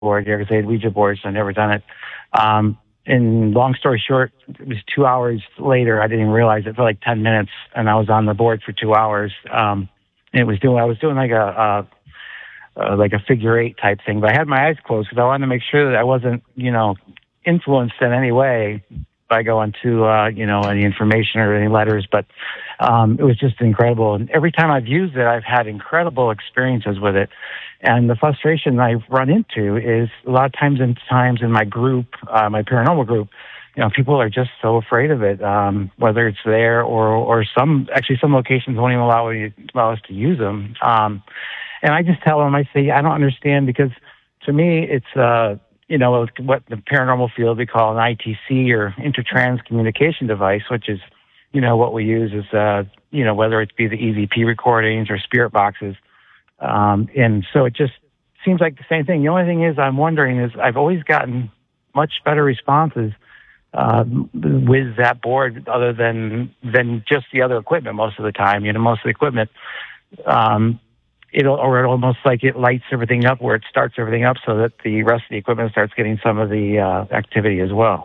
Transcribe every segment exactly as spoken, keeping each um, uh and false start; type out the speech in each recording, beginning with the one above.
board here because they had Ouija boards. So I'd never done it. Um, and long story short, it was two hours later. I didn't even realize it for like ten minutes, and I was on the board for two hours. Um, and it was doing. I was doing like a, a, a like a figure eight type thing, but I had my eyes closed because I wanted to make sure that I wasn't, you know, influenced in any way by going to, uh, you know, any information or any letters, but um, it was just incredible. And every time I've used it, I've had incredible experiences with it. And the frustration I've run into is a lot of times in times in my group, uh, my paranormal group, you know, people are just so afraid of it, um, whether it's there or, or some, actually some locations won't even allow, you, allow us to use them. Um, and I just tell them, I say, I don't understand, because to me, it's, uh, you know, what the paranormal field we call an I T C, or intertrans communication device, which is, you know, what we use is, uh, you know, whether it be the E V P recordings or spirit boxes. Um, and so it just seems like the same thing. The only thing is I'm wondering is I've always gotten much better responses uh, with that board other than, than just the other equipment most of the time. You know, most of the equipment, um, it'll, or it almost like it lights everything up where it starts everything up so that the rest of the equipment starts getting some of the uh, activity as well.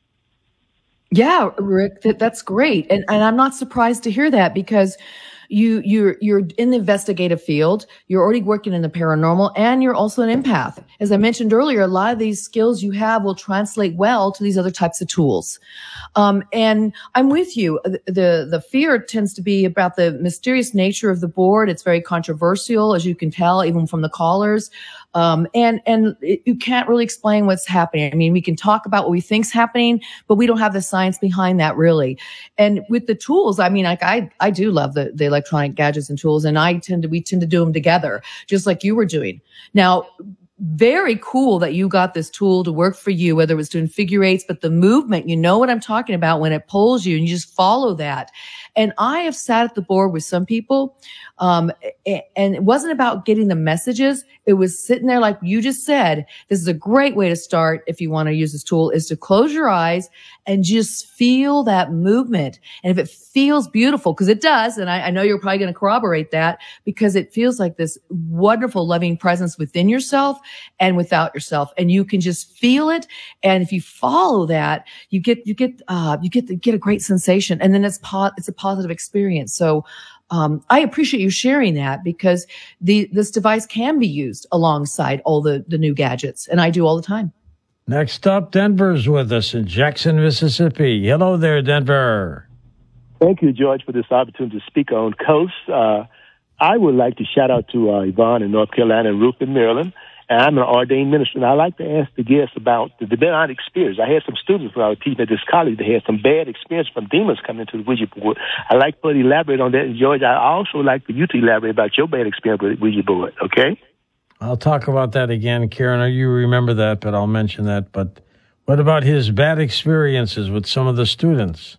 Yeah, Rick, that, that's great. And, and I'm not surprised to hear that, because you, you're, you're in the investigative field. You're already working in the paranormal, and you're also an empath. As I mentioned earlier, a lot of these skills you have will translate well to these other types of tools. Um, and I'm with you. The, the, the fear tends to be about the mysterious nature of the board. It's very controversial, as you can tell, even from the callers. Um, and, and it, you can't really explain what's happening. I mean, we can talk about what we think's happening, but we don't have the science behind that, really. And with the tools, I mean, like I, I do love the, the electronic gadgets and tools, and I tend to, we tend to do them together, just like you were doing. Now, very cool that you got this tool to work for you, whether it was doing figure eights, but the movement, you know what I'm talking about, when it pulls you and you just follow that. And I have sat at the board with some people, um, and it wasn't about getting the messages. It was sitting there, like you just said. This is a great way to start if you want to use this tool, is to close your eyes and just feel that movement. And if it feels beautiful, because it does, and I, I know you're probably going to corroborate that, because it feels like this wonderful, loving presence within yourself and without yourself, and you can just feel it. And if you follow that, you get you get uh, you get to get a great sensation, and then it's po- it's a positive experience. So um, I appreciate you sharing that, because the this device can be used alongside all the the new gadgets, and I do all the time. Next up, Denver's with us in Jackson, Mississippi. Hello there, Denver. Thank you, George, for this opportunity to speak on Coast. Uh, I would like to shout out to uh, Yvonne in North Carolina and Ruth in Maryland. And I'm an ordained minister, and I like to ask the guests about the demonic experience. I had some students when I was teaching at this college that had some bad experience from demons coming into the Ouija board. I like for you to elaborate on that. And, George, I also like for you to elaborate about your bad experience with the Ouija board, okay? I'll talk about that again, Karen. You remember that, but I'll mention that. But what about his bad experiences with some of the students?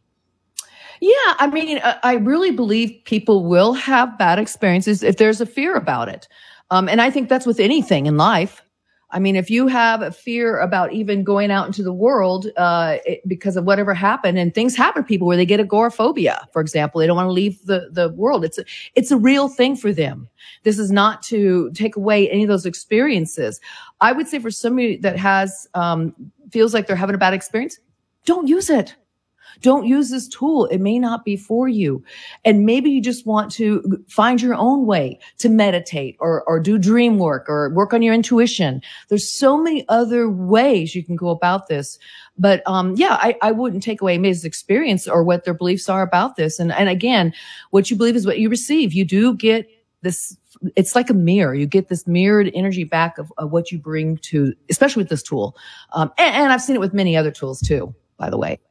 Yeah, I mean, I really believe people will have bad experiences if there's a fear about it. Um, and I think that's with anything in life. I mean, if you have a fear about even going out into the world uh, it, because of whatever happened, and things happen to people where they get agoraphobia, for example, they don't want to leave the, the world. It's a, it's a real thing for them. This is not to take away any of those experiences. I would say for somebody that has um, feels like they're having a bad experience, don't use it. Don't use this tool. It may not be for you. And maybe you just want to find your own way to meditate or, or do dream work or work on your intuition. There's so many other ways you can go about this. But, um, yeah, I, I wouldn't take away anybody's experience or what their beliefs are about this. And, and again, what you believe is what you receive. You do get this. It's like a mirror. You get this mirrored energy back of, of what you bring to, especially with this tool. Um, and, and I've seen it with many other tools too, by the way.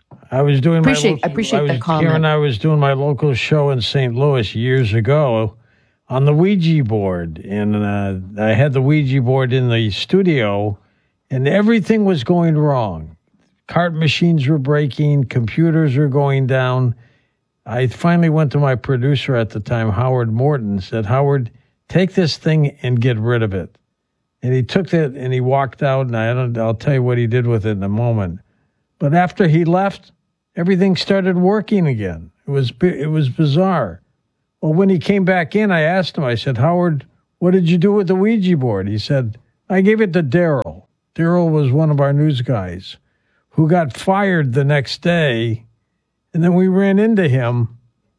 I was doing appreciate, my local, I appreciate I was, that comment. Karen, I was doing my local show in Saint Louis years ago on the Ouija board, and uh, I had the Ouija board in the studio, and everything was going wrong. Cart machines were breaking, computers were going down. I finally went to my producer at the time, Howard Morton, said, "Howard, take this thing and get rid of it." And he took it and he walked out, and I don't, I'll tell you what he did with it in a moment. But after he left, everything started working again. It was it was bizarre. Well, when he came back in, I asked him, I said, "Howard, what did you do with the Ouija board?" He said, I gave it to Daryl. Daryl was one of our news guys who got fired the next day. And then we ran into him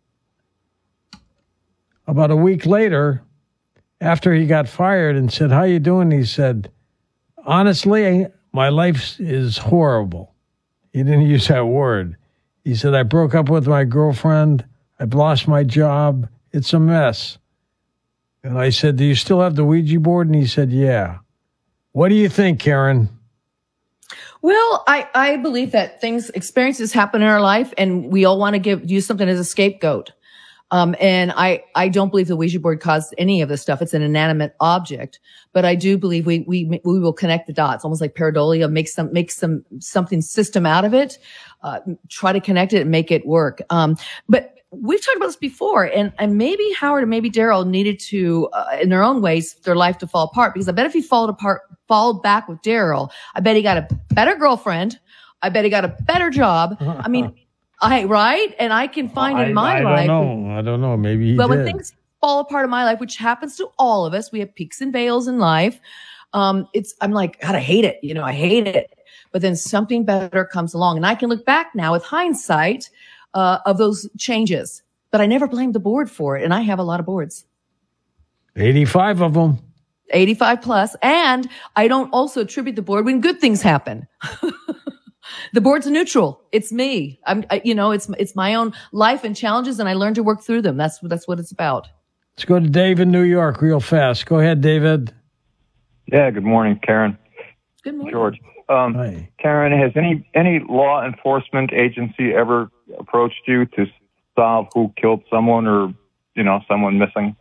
about a week later after he got fired and said, "How you doing?" He said, "Honestly, my life is horrible." He didn't use that word. He said, "I broke up with my girlfriend. I've lost my job. It's a mess." And I said, "Do you still have the Ouija board?" And he said, "Yeah." What do you think, Karen? Well, I, I believe that things, experiences happen in our life, and we all want to give use something as a scapegoat. Um, and I, I don't believe the Ouija board caused any of this stuff. It's an inanimate object, but I do believe we, we, we will connect the dots, almost like pareidolia, make some, make some, something system out of it, uh, try to connect it and make it work. Um, but we've talked about this before, and, and maybe Howard and maybe Daryl needed to, uh, in their own ways, their life to fall apart, because I bet if he followed apart, followed back with Daryl, I bet he got a better girlfriend. I bet he got a better job. I mean, I, right? And I can find in my I, I life. I don't know. I don't know. Maybe he But did. when things fall apart in my life, which happens to all of us, we have peaks and vales in life. Um, it's, I'm like, God, I hate it. You know, I hate it. But then something better comes along, and I can look back now with hindsight, uh, of those changes, but I never blamed the board for it. And I have a lot of boards. eighty-five of them. eighty-five plus. And I don't also attribute the board when good things happen. The board's neutral. It's me. I'm, I, you know, it's, it's my own life and challenges, and I learn to work through them. That's, that's what it's about. Let's go to Dave in New York real fast. Go ahead, David. Yeah, good morning, Karen. Good morning. George. Um, Hi. Karen, has any, any law enforcement agency ever approached you to solve who killed someone or, you know, someone missing?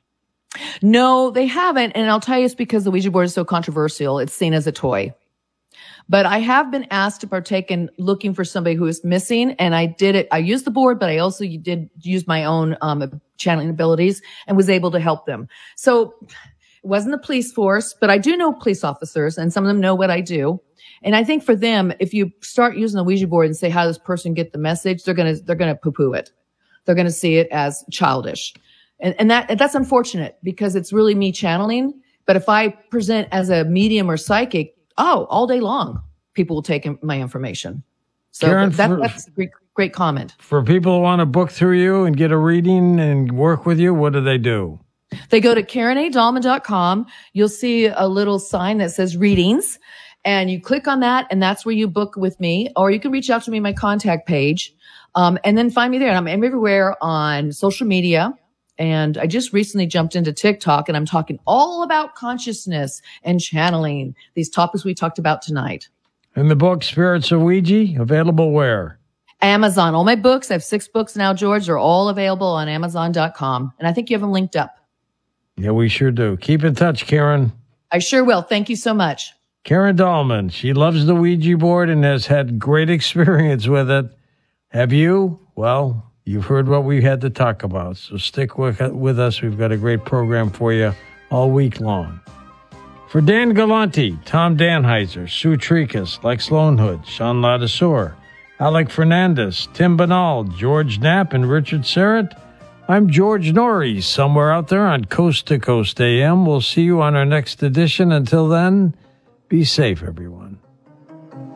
No, they haven't. And I'll tell you, it's because the Ouija board is so controversial. It's seen as a toy. But I have been asked to partake in looking for somebody who is missing. And I did it. I used the board, but I also did use my own um, channeling abilities and was able to help them. So it wasn't the police force, but I do know police officers, and some of them know what I do. And I think for them, if you start using the Ouija board and say, how does this person get the message? They're going to, they're going to poo-poo it. They're going to see it as childish. And, and that, that's unfortunate, because it's really me channeling. But if I present as a medium or psychic, oh, all day long, people will take my information. So Karen, that, for, that's a great, great comment. For people who want to book through you and get a reading and work with you, what do they do? They go to Karen A Dahlman dot com. You'll see a little sign that says readings, and you click on that, and that's where you book with me. Or you can reach out to me, my contact page, um, and then find me there. And I'm everywhere on social media. And I just recently jumped into TikTok, and I'm talking all about consciousness and channeling, these topics we talked about tonight. And the book, Spirits of Ouija, available where? Amazon. All my books, I have six books now, George, are all available on Amazon dot com. And I think you have them linked up. Yeah, we sure do. Keep in touch, Karen. I sure will. Thank you so much. Karen Dahlman. She loves the Ouija board and has had great experience with it. Have you? Well, you've heard what we had to talk about, so stick with, with us. We've got a great program for you all week long. For Dan Galante, Tom Danheiser, Sue Trikas, Lex Lonehood, Sean Ladouceur, Alec Fernandez, Tim Banal, George Knapp, and Richard Serrett, I'm George Norrie, somewhere out there on Coast to Coast A M. We'll see you on our next edition. Until then, be safe, everyone.